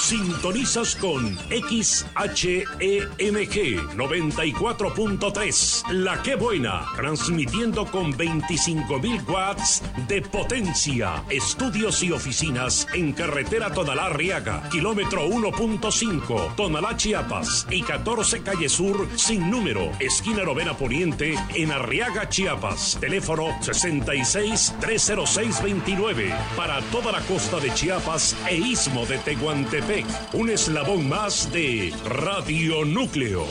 Sintonizas con XHEMG 94.3, La Que Buena, transmitiendo con 25,000 watts de potencia. Estudios y oficinas en carretera Tonalá-Arriaga, kilómetro 1.5, Tonalá, Chiapas, y 14 Calle Sur, sin número, esquina Novena Poniente, en Arriaga, Chiapas. Teléfono 66-306-29, para toda la costa de Chiapas e istmo de Tehuantepec. Un eslabón más de Radio Núcleo.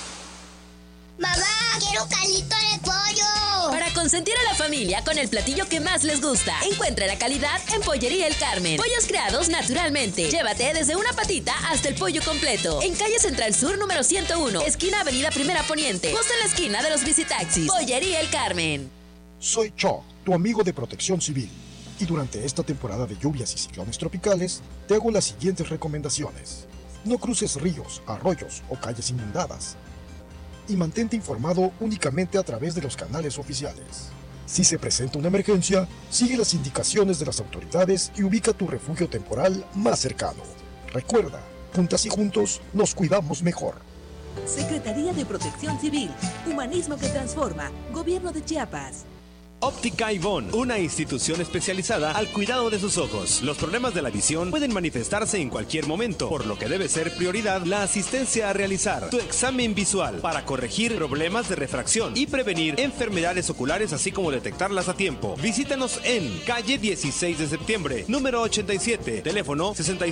¡Mamá, quiero un caldito de pollo! Para consentir a la familia con el platillo que más les gusta. Encuentra la calidad en Pollería El Carmen. Pollos creados naturalmente. Llévate desde una patita hasta el pollo completo. En calle Central Sur número 101, esquina Avenida Primera Poniente, justo en la esquina de los Visitaxis. Pollería El Carmen. Soy Cho, tu amigo de Protección Civil. Y durante esta temporada de lluvias y ciclones tropicales, te hago las siguientes recomendaciones. No cruces ríos, arroyos o calles inundadas. Y mantente informado únicamente a través de los canales oficiales. Si se presenta una emergencia, sigue las indicaciones de las autoridades y ubica tu refugio temporal más cercano. Recuerda, juntas y juntos nos cuidamos mejor. Secretaría de Protección Civil, Humanismo que Transforma, Gobierno de Chiapas. Óptica Ivonne, una institución especializada al cuidado de sus ojos. Los problemas de la visión pueden manifestarse en cualquier momento, por lo que debe ser prioridad la asistencia a realizar tu examen visual para corregir problemas de refracción y prevenir enfermedades oculares, así como detectarlas a tiempo. Visítanos en calle 16 de septiembre, número 87, teléfono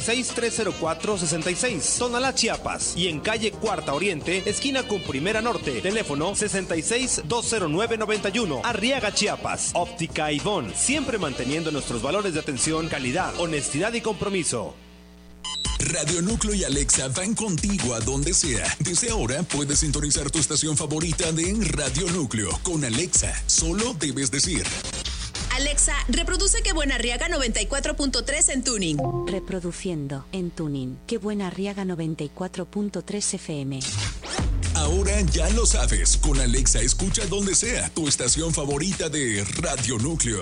66-304-66, Tonalá, Chiapas, y en calle Cuarta Oriente, esquina con Primera Norte, teléfono 66-209-91, Arriaga, Chiapas. Óptica Ivonne, siempre manteniendo nuestros valores de atención, calidad, honestidad y compromiso. Radio Núcleo y Alexa van contigo a donde sea. Desde ahora puedes sintonizar tu estación favorita de Radio Núcleo con Alexa. Solo debes decir: Alexa, reproduce Que Buena Arriaga 94.3 en tuning. Reproduciendo en tuning Que Buena Arriaga 94.3 FM. Ahora ya lo sabes, con Alexa escucha donde sea tu estación favorita de Radio Núcleo.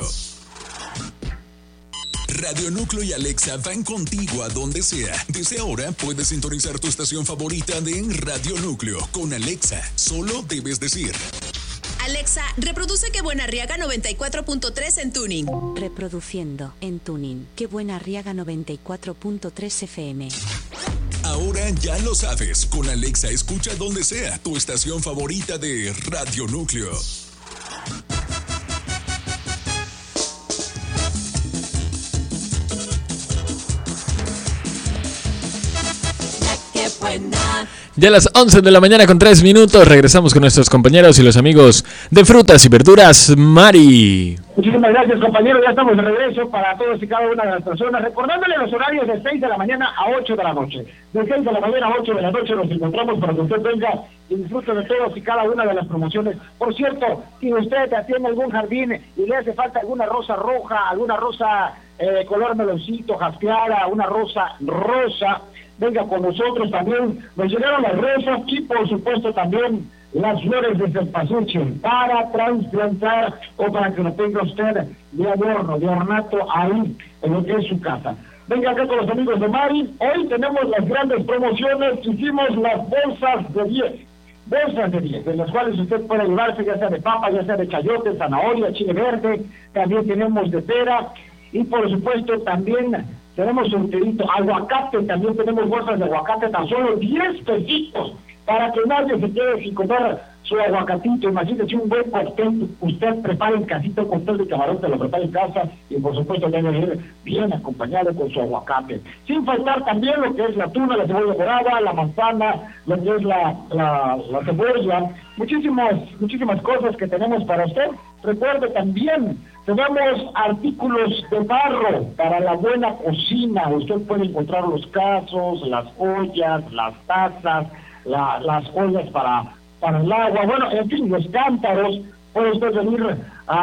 Radio Núcleo y Alexa van contigo a donde sea. Desde ahora puedes sintonizar tu estación favorita de Radio Núcleo con Alexa. Solo debes decir: Alexa, reproduce Que Buena Arriaga 94.3 en tuning. Reproduciendo en tuning Que Buena Arriaga 94.3 FM. Ahora ya lo sabes, con Alexa escucha donde sea tu estación favorita de Radio Núcleo. Ya a las 11 de la mañana con 3 minutos regresamos con nuestros compañeros y los amigos de Frutas y Verduras Mari. Muchísimas gracias, compañeros, ya estamos de regreso para todos y cada una de las personas, recordándole los horarios de 6 de la mañana a 8 de la noche. De 6 de la mañana a 8 de la noche nos encontramos para que usted venga y disfrute de todos y cada una de las promociones. Por cierto, si usted tiene algún jardín y le hace falta alguna rosa roja, alguna rosa color meloncito, jaspeada, una rosa rosa, venga con nosotros también. Nos llegaron las rosas y por supuesto también las flores de cempasúchil para trasplantar o para que lo tenga usted de adorno, de ornato ahí en lo que es su casa. Venga acá con los amigos de Mari. Hoy tenemos las grandes promociones. Hicimos las bolsas de 10. Bolsas de 10, de las cuales usted puede llevarse ya sea de papa, ya sea de chayote, zanahoria, chile verde. También tenemos de pera y por supuesto también tenemos surtidito, aguacate, también tenemos bolsas de aguacate, tan solo 10 pesitos, para que nadie se quede sin comer su aguacatito. Imagínese un buen cóctel, usted prepara en casita un cóctel de camarón, te lo prepara en casa, y por supuesto debe ir bien acompañado con su aguacate. Sin faltar también lo que es la tuna, la cebolla morada, la manzana, lo que es la cebolla, muchísimas cosas que tenemos para usted. Recuerde también, tenemos artículos de barro para la buena cocina. Usted puede encontrar los casos, las ollas, las tazas, las ollas para el agua, bueno, en fin, los cántaros. Puede usted venir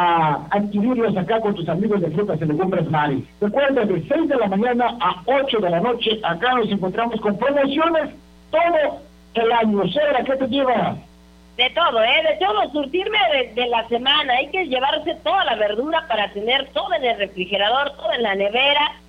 a adquirirlos acá con tus amigos de Frutas y Legumbres Mari. Recuerden, de 6 de la mañana a 8 de la noche, acá nos encontramos con promociones todo el año. Sera, ¿qué te llevas? De todo, de todo, surtirme de la semana. Hay que llevarse toda la verdura para tener todo en el refrigerador, todo en la nevera,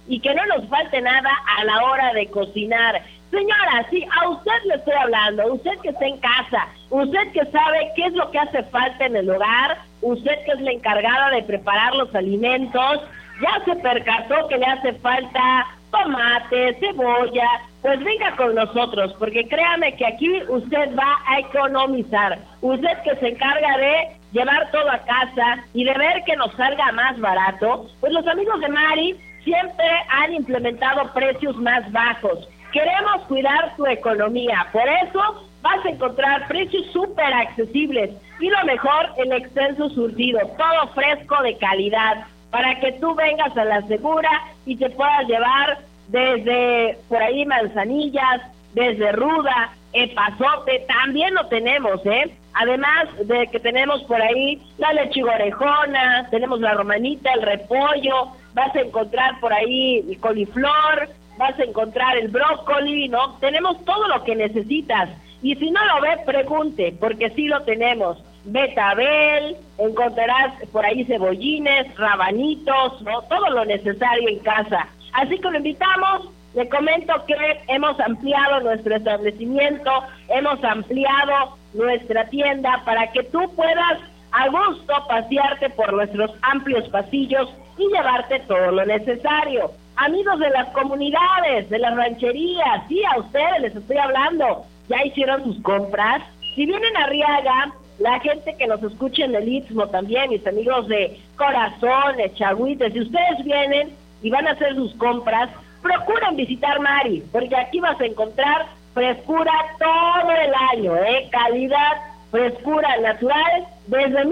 y que no nos falte nada a la hora de cocinar. Señora, sí, a usted le estoy hablando, usted que está en casa, usted que sabe qué es lo que hace falta en el hogar, usted que es la encargada de preparar los alimentos, ya se percató que le hace falta tomate, cebolla, pues venga con nosotros, porque créame que aquí usted va a economizar. Usted que se encarga de llevar todo a casa y de ver que nos salga más barato, pues los amigos de Mari siempre han implementado precios más bajos. Queremos cuidar tu economía, por eso vas a encontrar precios súper accesibles y lo mejor, el extenso surtido, todo fresco de calidad, para que tú vengas a la segura y te puedas llevar desde por ahí manzanillas, desde ruda, epazote, también lo tenemos, además de que tenemos por ahí la lechuga orejona, tenemos la romanita, el repollo, vas a encontrar por ahí el coliflor, vas a encontrar el brócoli, ¿no? Tenemos todo lo que necesitas. Y si no lo ves, pregunte, porque sí lo tenemos. Betabel, encontrarás por ahí cebollines, rabanitos, ¿no? Todo lo necesario en casa. Así que lo invitamos. Le comento que hemos ampliado nuestro establecimiento, hemos ampliado nuestra tienda para que tú puedas a gusto pasearte por nuestros amplios pasillos y llevarte todo lo necesario. Amigos de las comunidades, de las rancherías, sí, a ustedes les estoy hablando, ¿ya hicieron sus compras? Si vienen a Arriaga, la gente que nos escucha en el Istmo también, mis amigos de Corazones, Chagüites, si ustedes vienen y van a hacer sus compras, procuren visitar Mari, porque aquí vas a encontrar frescura todo el año, calidad, frescura natural. Desde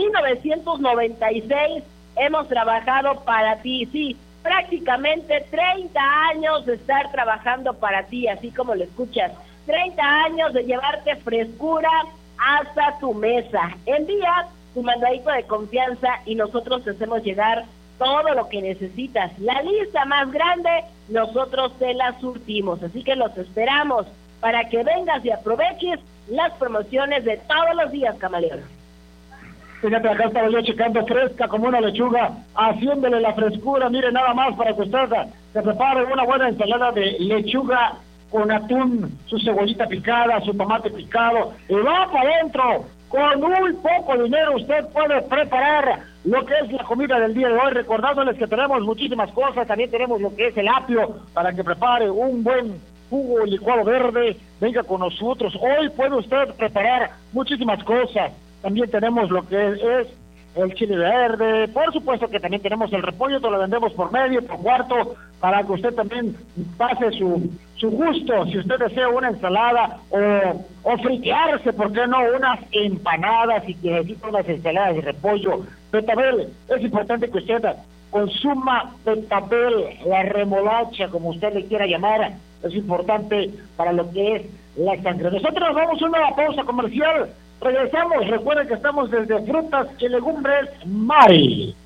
1996 hemos trabajado para ti, sí, prácticamente 30 años de estar trabajando para ti, así como lo escuchas, 30 años de llevarte frescura hasta tu mesa. Envía tu mandadito de confianza y nosotros te hacemos llegar todo lo que necesitas. La lista más grande, nosotros te la surtimos, así que los esperamos para que vengas y aproveches las promociones de todos los días, camaleón. Fíjate, acá estaba yo checando, fresca como una lechuga, haciéndole la frescura. Mire, nada más para que usted se prepare una buena ensalada de lechuga con atún, su cebollita picada, su tomate picado, y va para adentro. Con muy poco dinero usted puede preparar lo que es la comida del día de hoy, recordándoles que tenemos muchísimas cosas. También tenemos lo que es el apio para que prepare un buen jugo licuado verde. Venga con nosotros, hoy puede usted preparar muchísimas cosas. También tenemos lo que es el chile verde, por supuesto que también tenemos el repollo, te lo vendemos por medio, por cuarto, para que usted también pase su gusto, si usted desea una ensalada o fritearse, ¿por qué no? Unas empanadas, y que necesita unas ensaladas de repollo. Betabel, es importante que usted consuma betabel, la remolacha, como usted le quiera llamar, es importante para lo que es la sangre. Nosotros nos vamos a una pausa comercial. Regresamos, recuerden que estamos desde Frutas y Legumbres Mari.